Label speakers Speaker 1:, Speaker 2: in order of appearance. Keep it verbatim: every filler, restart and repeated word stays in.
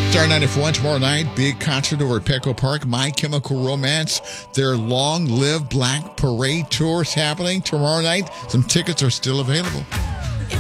Speaker 1: Star ninety-four one tomorrow night, big concert over at Petco Park, My Chemical Romance. Their Long Live Black Parade tour is happening tomorrow night. Some tickets are still available.